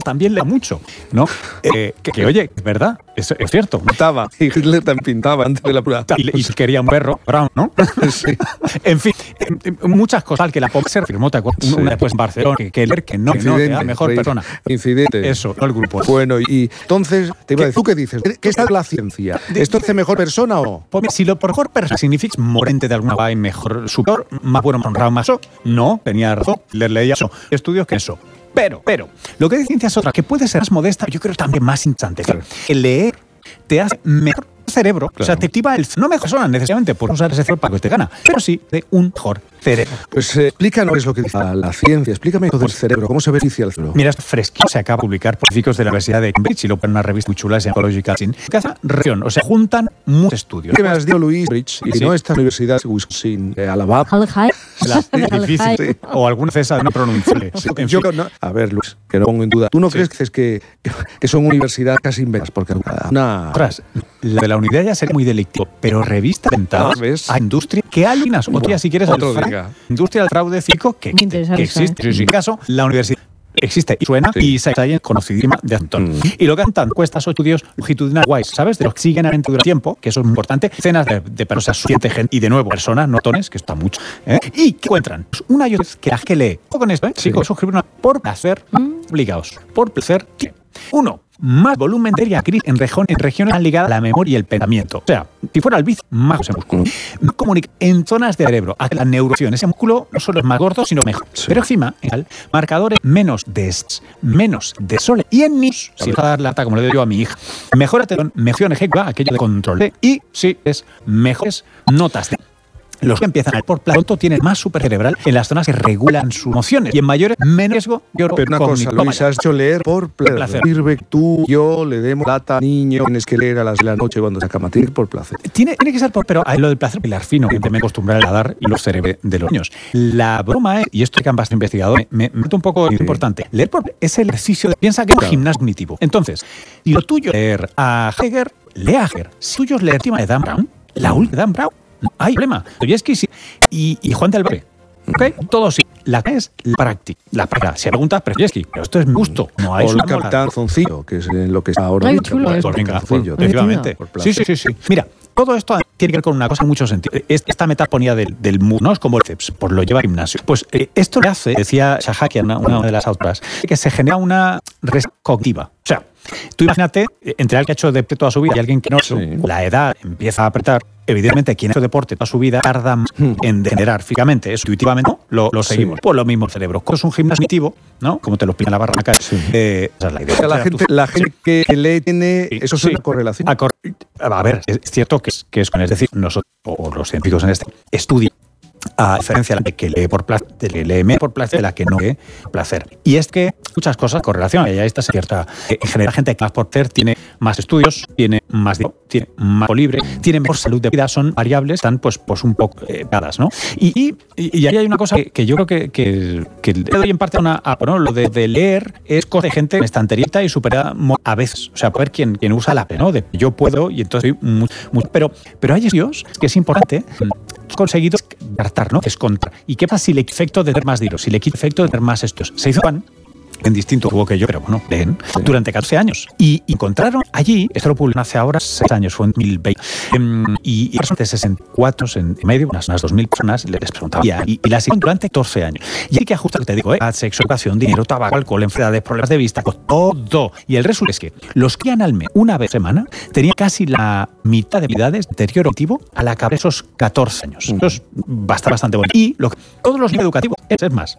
también lee mucho, ¿no? Que oye, es verdad, es cierto. Pintaba, y Hitler también pintaba antes de la prueba. Y quería un perro, Brown, ¿no? Sí. En fin, muchas cosas que la POP se firmó, ¿te acuerdas? Una después en Barcelona, que leer que no te da mejor persona. Incidente. Eso, no el grupo. Bueno, y entonces, te iba a decir, ¿tú qué dices? ¿Qué está la ciencia? ¿Esto hace mejor persona o no? Pues mira, si lo por mejor persona significa morente de alguna manera, mejor superior, más bueno, más honrado, más eso, no, tenía razón, leía eso, estudios que eso. Pero, lo que dice ciencia es otra, que puede ser más modesta, yo creo también más interesante. Claro. El leer te hace mejor cerebro, claro. O sea, te activa el no mejor persona necesariamente por usar ese cerebro para que te gana, pero sí de un mejor cerebro. Pues explícanos qué es lo que dice la ciencia, explícame todo el cerebro, cómo se beneficia el cerebro. Mira, es fresquito, se acaba de publicar por científicos de la Universidad de Cambridge y lo ponen en una revista muy chula, se llama Ecological Sin, que hace reacción, o sea, juntan muchos estudios. ¿Qué me has dicho, Luis Bridge? Y no esta universidad de Wisconsin, Alabama. Difícil, sí. O alguna cesa no pronunciable. Sí. A ver, Luis, que no pongo en duda. ¿Tú no crees que son universidades casi inversas? Porque una... Tras, la de la unidad ya sería muy delictivo, pero revista ventadas a industria que alucinas. Otro día, si quieres, industria del fraude cívico que existe. En este caso, la universidad existe y suena y se está conocidísima de Antón. Y lo que cantan cuestas o estudios longitudinales guays, ¿sabes? De los que siguen durante tiempo, que eso es muy importante. Cenas de personas, suficiente gente y de nuevo personas, no tones, que está mucho. Y ¿qué encuentran? Pues una y otra vez que la que lee. Con esto, chicos, suscribir una por placer, obligados. Por placer, uno. Más volumen de materia gris en regiones ligadas a la memoria y el pensamiento. O sea, si fuera el bíceps, más ese músculo. Comunica en zonas de cerebro a la neurocción. Ese músculo no solo es más gordo, sino mejor. Sí. Pero encima, marcadores menos de sol. Y en niños, si vas a dar lata, como le doy yo a mi hija, mejor atención, mejor ejecutiva, aquello de control. Y sí, es mejores notas de... Los que empiezan por pronto tienen más supercerebral en las zonas que regulan sus emociones y en mayores menos riesgo. Pero una cosa, Luis, has hecho leer por placer. Sirve que tú, yo, le demos lata, niño, tienes que leer a las de la noche cuando se acaba. Tiene por placer. Tiene que ser pero lo del placer pilar fino, que me acostumbrar a dar y los cerebros de los niños. La broma es, y esto que han bastante investigado, me meto un poco importante. Leer es el ejercicio de, piensa que es un gimnasio cognitivo. Entonces, si lo tuyo es leer a Heger, lee a Heger. Si tuyo es leer tema de Dan Brown, la última de Dan Brown. Hay problema. Dostoyevsky sí. Y Juan del Valle. ¿Ok? Todo sí. La que es la práctica. La práctica. Si preguntas, Dostoyevsky. Pero esto es mi gusto. No hay o el Capitán Zoncillo, que es lo que está ahora. Ay, chulo. Efectivamente. Sí. Mira, todo esto tiene que ver con una cosa en muchos sentidos. Esta metafonía del mood, ¿no? Es como el CEPS, por lo lleva al gimnasio. Pues esto le hace, decía Shahakian, una de las autoras, que se genera una res cognitiva. O sea, tú imagínate, entre alguien que ha hecho deporte toda su vida y alguien que no, la edad empieza a apretar. Evidentemente, quien ha hecho deporte toda su vida tarda más en degenerar físicamente. Eso intuitivamente lo seguimos. Pues lo mismo el cerebro. Es un gimnasio cognitivo, ¿no? Como te lo explica en la barra acá. Esa es la idea. O sea, la gente que lee tiene... Eso es una correlación. A ver, es cierto que es nosotros, o los científicos en estudian a diferencia de la que lee por placer, de la que no lee placer. Y es que muchas cosas correlación, y ahí está cierta. En general, gente que más por placer tiene más estudios, tiene más tiempo libre, tiene mejor salud de vida, son variables, están pues un poco dadas, ¿no? Y ahí hay una cosa que yo creo que le doy en parte lo de leer es cosa de gente estanterita y superada a veces. O sea, poder quien usa la P, ¿no? De yo puedo y entonces pero hay estudios que es importante conseguido hartar, ¿no? Que es contra. ¿Y qué pasa si le quita efecto de tener más dinero? Si le quita efecto de tener más estudios. Se hizo en distinto tuvo que yo, pero bueno, leen, durante 14 años. Y encontraron allí, esto lo publicaron hace ahora 6 años, fue en 2020, y personas de 64 en medio, unas 2.000 personas, les preguntaban, y las hicieron durante 14 años. Y hay que ajustar, te digo, sexo, educación, dinero, tabaco, alcohol, enfermedades, problemas de vista, todo. Y el resultado es que los que iban al mes una vez a semana tenían casi la mitad de habilidades de deterioro cognitivo a la cabeza de esos 14 años. Eso es bastante bueno. Y todos los niveles educativos, es más,